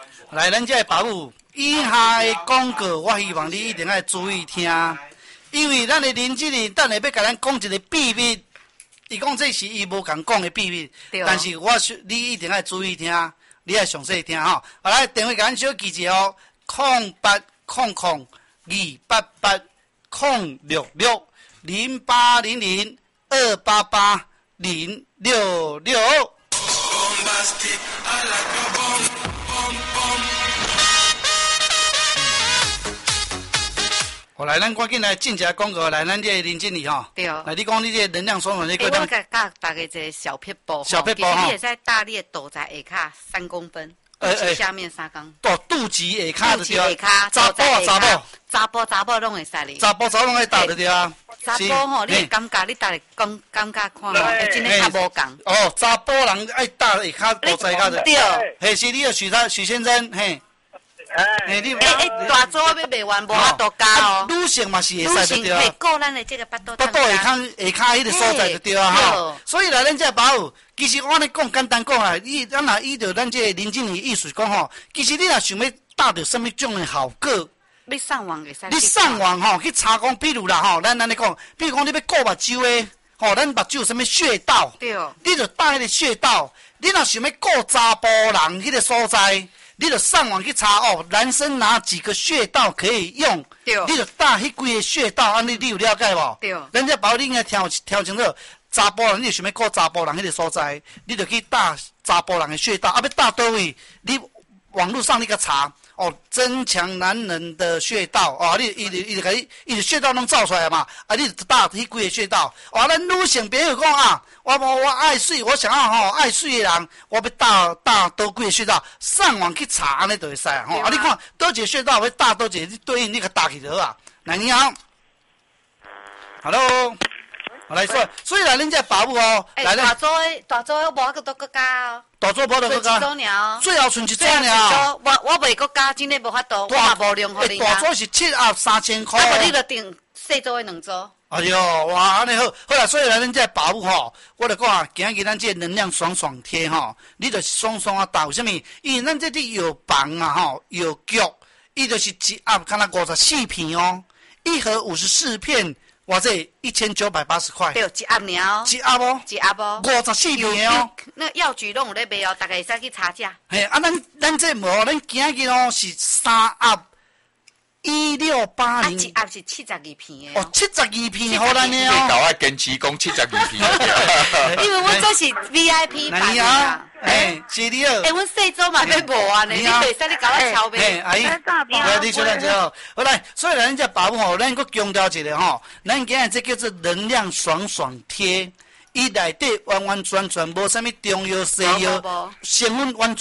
来，咱这保姆以下的广告，我希望你一定要注意听，因为咱的林经理等下要甲咱讲一个秘密，伊讲这是伊无共讲的秘密，但是你一定要注意听，你要详细听吼。好来，电话甲咱小记者哦，0800-288-0800-288-066。好来，咱赶紧来进一下广告，来，咱这林经理吼。 对。 来，你讲你这能量爽爽这个。 我甲大家一个小撇步。 小撇步哈。 其实你会使大力肚在下骹3公分，下面3公。 肚脐下骹就对啊。 查甫查某拢会使哩。 查甫拢会打就对啊。 查甫吼，你会感觉你大力感觉看吼，真诶较无共。 哦，查甫人爱打下骹肚脐骹就。 对。 嘿，是你的许先生，嘿。 你大组要卖完无法度加哦。 女性嘛是会使就对啊。 会顾咱的这个巴肚。 下骹迄个所在就对啊吼。所以来咱这保有，其实我安尼讲简单讲啊，咱若依照咱这林经理意思讲吼，其实你若想要达到什么种的效果， 你上网会使。 你上网吼去查讲，比如啦吼，咱安尼讲，比如讲你要顾目睭的，吼，咱目睭有什么穴道， 对， 你就打迄个穴道。你若想要顾查甫人迄个所在。你就上网去查哦，男生哪几个穴道可以用？ 对， 你就打迄几个穴道，安尼你有了解无？ 对， 人家保你应该挑清楚，查甫人你想要顾查甫人迄个所在，你就去打查甫人的穴道，啊，要打倒位？你网络上你个查哦，增强男人的穴道哦，伊就穴道拢造出来嘛，啊，你就打迄几个穴道，哦，咱女性朋友讲啊。我爱水，我想要吼爱水的人，我要打多几个穴道，上网去查安尼就会使吼。啊，你看多几个穴道要打多几个，对应你个打起头啊。来，你好 ，Hello， 来说，所以来恁这保姆哦，来大组无法度搁加哦。 大组无得搁加。最后剩一组尔。 我袂搁加，真诶无法度，我嘛无量互你大组是7盒3000块。 啊，无你就订细组诶2组。 哎呦，哇，安尼好，好啦，所以来咱这保姆吼，我就讲啊，今日咱这能量爽爽贴吼，你就爽爽啊打，为什么？因为咱这里有棒啊吼，有脚，伊就是一盒，敢若54片哦，一盒54片，哇这1980块。 对，一盒尔哦。一盒哦。 一盒哦。 54片哦。 那药局拢有咧卖哦，大家会使去查价。 嘿，啊，咱这无，咱今日哦是3盒。1680， 一盒是72片的哦，72片好咱的哦。 你搞我坚持讲72片。 因为我这是 VIP 版的啊。 是你好。 阮细组嘛要无啊呢，你袂使你搞我敲呗。 阿姨，你说咱好。好来，所以咱这保姆吼，咱搁强调一个吼，咱今日这叫做能量爽爽贴，伊内底完完全全无啥物中药西药，成分完。